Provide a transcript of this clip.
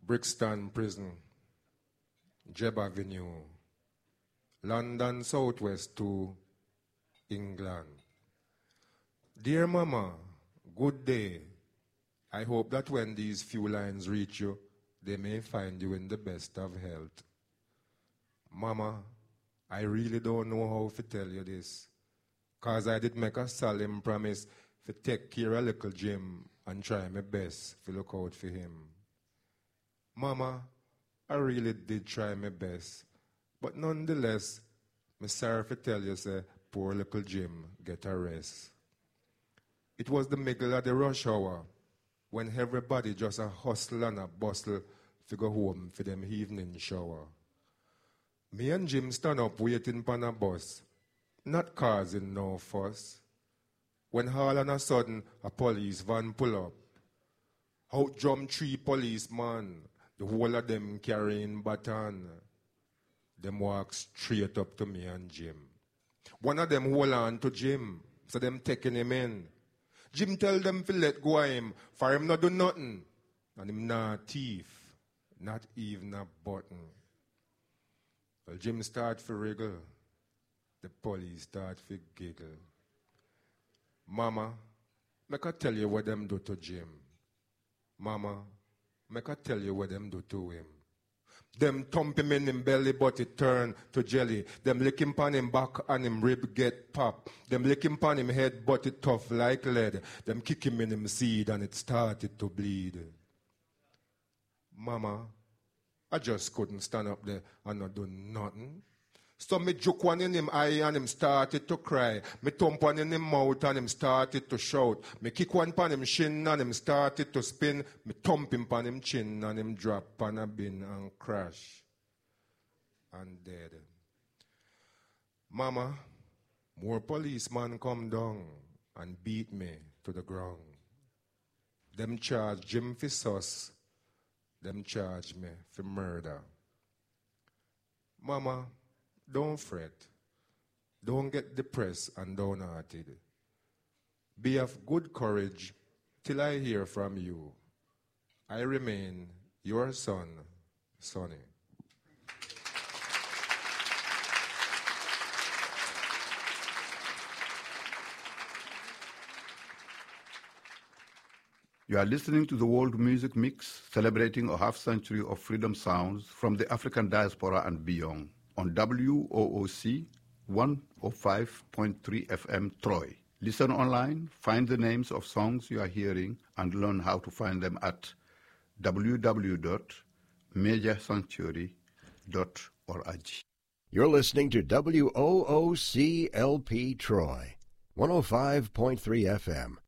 Brixton Prison, Jebb Avenue, London Southwest to England. Dear Mama, good day. I hope that when these few lines reach you, they may find you in the best of health. Mama, I really don't know how to tell you this, cause I did make a solemn promise to take care of little Jim and try my best to look out for him. Mama, I really did try my best, but nonetheless, I'm sorry to tell you, say, poor little Jim get a rest. It was the middle of the rush hour when everybody just a hustle and a bustle to go home for them evening shower. Me and Jim stand up waiting for a bus, not causing no fuss. When all of a sudden a police van pull up, out jump 3 policemen, the whole of them carrying baton. Them walk straight up to me and Jim. One of them hold on to Jim, so them taking him in. Jim tell them to let go of him, for him not do nothing. And him not thief, not even a button. Well, Jim start to wriggle. The police start to giggle. Mama, make I tell you what them do to Jim. Mama, make I tell you what them do to him. Them thump him in him belly, but it turn to jelly. Them lick him pan him back and him rib get pop. Them lick him pan him head, but it tough like lead. Them kick him in him seed and it started to bleed. Mama, I just couldn't stand up there and not do nothing. So me juke one in him eye and him started to cry. Me thump one in him mouth and him started to shout. Me kick one pan him shin and him started to spin. Me thump him pan him chin and him drop pan a bin and crash. And dead. Mama, more policemen come down and beat me to the ground. Them charge Jim for sus. Them charge me for murder. Mama, don't fret. Don't get depressed and downhearted. Be of good courage till I hear from you. I remain your son, Sonny. You are listening to the World Music Mix, celebrating a half-century of freedom sounds from the African diaspora and beyond, on WOOC 105.3 FM Troy. Listen online, find the names of songs you are hearing, and learn how to find them at www.mediasanctuary.org. You're listening to WOOC LP Troy, 105.3 FM,